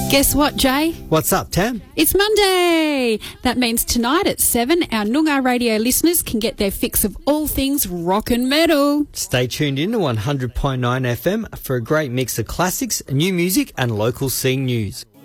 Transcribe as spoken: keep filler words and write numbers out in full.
Guess what, Jay? What's up, Tam? It's Monday. That means tonight at seven, our Noongar radio listeners can get their fix of all things rock and metal. Stay tuned in to one hundred point nine F M for a great mix of classics, new music and local scene news.